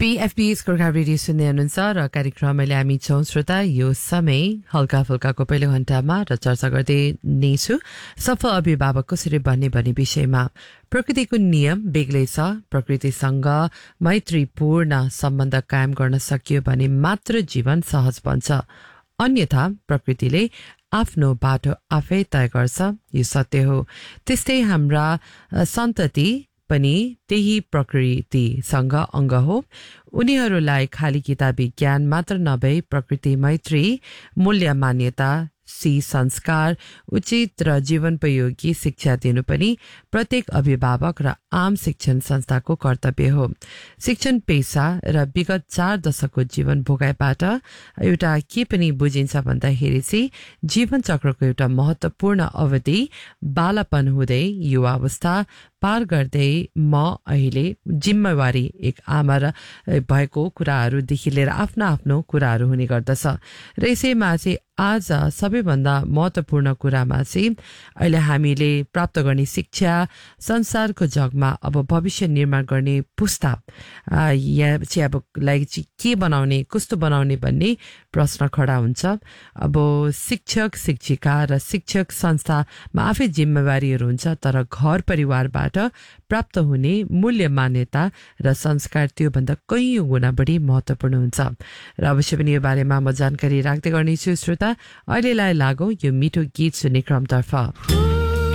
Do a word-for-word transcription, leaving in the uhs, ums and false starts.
पीएफपीएस Gorkha radio सुन्दै हुनुहुन्छ र कार्यक्रममा हामी छौं श्रोता यो समय हल्का फुल्काको पहिलो घण्टामा र चर्चा गर्दै नै छु सफल अभिभावक कसरी बन्ने भन्ने विषयमा। प्रकृतिको नियम बेग्लै छ। प्रकृतिसँग मैत्रीपूर्ण सम्बन्ध कायम गर्न सकियो भने मात्र जीवन सहज बन्छ, अन्यथा प्रकृतिले आफ्नो बाटो आफै तय गर्छ, यो सत्य हो। त्यस्तै हाम्रा सन्तति पनि त्यही प्रकृतिसँग अङ्ग हो। उनीहरूलाई खाली किताबी ज्ञान मात्र नभई प्रकृति मैत्री, मूल्य मान्यता, सी संस्कार, उचित र जीवनोपयोगी शिक्षा दिनु पनि प्रत्येक अभिभावक र आम शिक्षण संस्थाको कर्तव्य हो। शिक्षण पेशा र विगत चार दशकको जीवन भोगाइबाट एउटा के पनि बुझिन्छ भन्दाखेरि चाहिँ जीवन चक्रको एउटा महत्वपूर्ण अवधि बालापन हुँदै युवावस्था पार गर्दै म अहिले जिम्मेवारी एक आमा र भएको कुराहरूदेखि लिएर आफ्नो आफ्नो कुराहरू हुने गर्दछ र यसैमा चाहिँ आज सबैभन्दा महत्वपूर्ण कुरामा चाहिँ अहिले हामीले प्राप्त गर्ने शिक्षा संसारको जगमा अब भविष्य निर्माण गर्ने पुस्ता यहाँ चाहिँ अब लागि चाहिँ के बनाउने, कस्तो बनाउने भन्ने प्रश्न खडा हुन्छ। अब शिक्षक शिक्षिका र शिक्षक संस्थामा आफै जिम्मेवारीहरू हुन्छ, तर घर परिवारबाट प्राप्त हुने मूल्य मान्यता र संस्कार त्योभन्दा कैयौँ गुणा बढी महत्वपूर्ण हुन्छ र अवश्य पनि यो बारेमा म जानकारी राख्दै गर्नेछु। श्रोता, अहिलेलाई लागौँ यो मिठो गीत सुन्ने क्रमतर्फ।